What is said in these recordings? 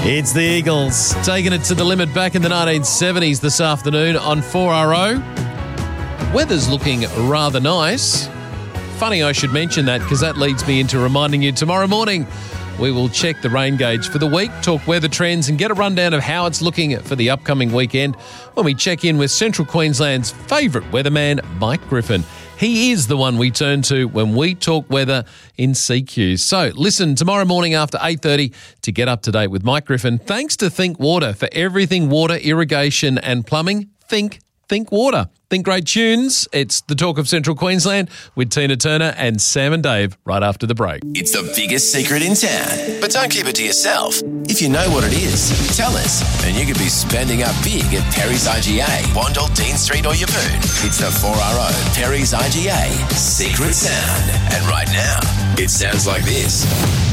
It's the Eagles, taking it to the limit back in the 1970s this afternoon on 4RO. Weather's looking rather nice. Funny I should mention that because that leads me into reminding you tomorrow morning we will check the rain gauge for the week, talk weather trends and get a rundown of how it's looking for the upcoming weekend when we check in with Central Queensland's favourite weatherman, Mike Griffin. He is the one we turn to when we talk weather in CQ. So listen tomorrow morning after 8:30 to get up to date with Mike Griffin. Thanks to Think Water for everything water, irrigation and plumbing. Think Water. Think great tunes. It's the talk of Central Queensland with Tina Turner and Sam and Dave right after the break. It's the biggest secret in town, but don't keep it to yourself. If you know what it is, tell us, and you could be spending up big at Perry's IGA, Wandle, Dean Street or Yeppoon. It's the 4RO Perry's IGA Secret Sound. And right now, it sounds like this.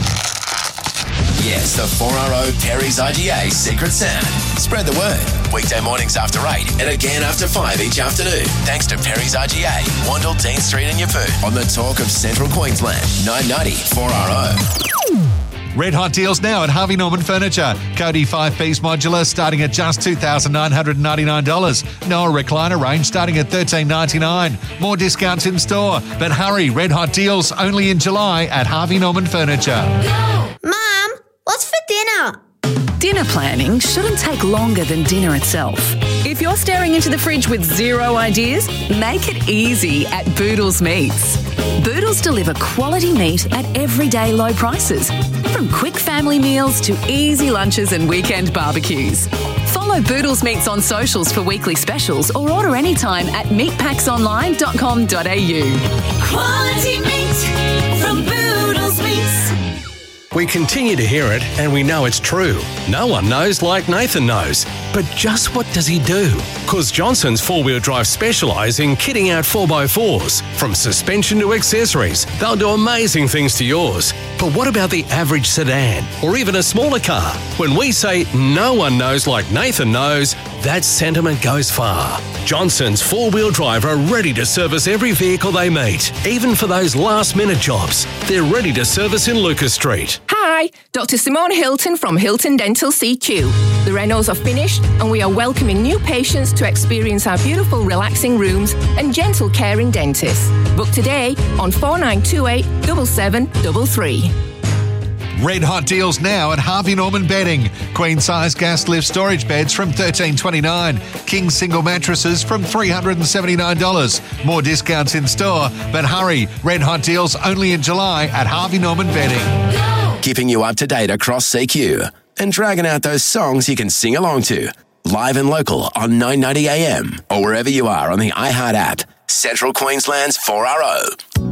Yes, the 4RO Perry's IGA Secret Sound. Spread the word. Weekday mornings after 8 and again after 5 each afternoon. Thanks to Perry's IGA, Wandle, Dean Street and Yeppoon. On the talk of Central Queensland, 990 4RO. Red hot deals now at Harvey Norman Furniture. Cody 5-piece modular starting at just $2,999. Noah recliner range starting at $1,399. More discounts in store. But hurry, red hot deals only in July at Harvey Norman Furniture. Mum, what's for dinner? Dinner planning shouldn't take longer than dinner itself. If you're staring into the fridge with zero ideas, make it easy at Boodles Meats. Boodles deliver quality meat at everyday low prices, from quick family meals to easy lunches and weekend barbecues. Follow Boodles Meats on socials for weekly specials or order anytime at meatpacksonline.com.au. Quality meat from Boodles Meats. We continue to hear it, and we know it's true. No one knows like Nathan knows. But just what does he do? Because Johnson's 4-wheel drive specialise in kitting out 4x4s. From suspension to accessories, they'll do amazing things to yours. But what about the average sedan, or even a smaller car? When we say no one knows like Nathan knows, that sentiment goes far. Johnson's 4-wheel drive are ready to service every vehicle they meet, even for those last-minute jobs. They're ready to service in Lucas Street. Hi, Dr. Simone Hilton from Hilton Dental CQ. The renos are finished and we are welcoming new patients to experience our beautiful relaxing rooms and gentle caring dentists. Book today on 4928 7733. Red hot deals now at Harvey Norman Bedding. Queen size gas lift storage beds from $1,329. King single mattresses from $379. More discounts in store, but hurry, red hot deals only in July at Harvey Norman Bedding. Keeping you up to date across CQ and dragging out those songs you can sing along to. Live and local on 990 AM or wherever you are on the iHeart app. Central Queensland's 4RO.